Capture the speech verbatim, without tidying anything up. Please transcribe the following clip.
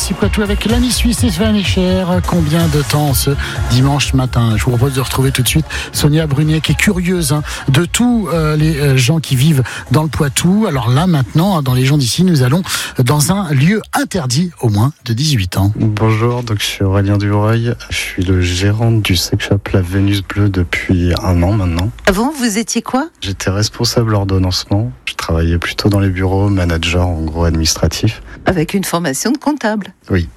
ici Poitou avec l'ami suisse Stéphane Echer. Combien de temps ce dimanche matin? Je vous propose de retrouver tout de suite Sonia Brunier qui est curieuse hein, de tous euh, les euh, gens qui vivent dans le Poitou. Alors là maintenant, dans les gens d'ici, nous allons dans un lieu interdit au moins de dix-huit ans. Bonjour, donc je suis Aurélien Dubreuil. Je suis le gérant du sex shop La Vénus Bleue depuis un an maintenant. Avant, vous étiez quoi? J'étais responsable ordonnancement. Je travaillais plutôt dans les bureaux, manager en gros administratif. Avec une formation de comptable. Oui.